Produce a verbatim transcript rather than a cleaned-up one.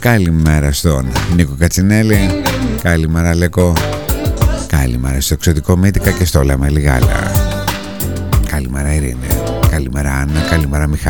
Καλημέρα στον Νίκο Κατσινέλη. Καλημέρα Λέκο. Καλημέρα στο εξωτικό Μύτικα και στο Λέμε Λιγάλα. Καλημέρα Ειρήνη. Καλημέρα Άννα. Καλημέρα Μιχάλη.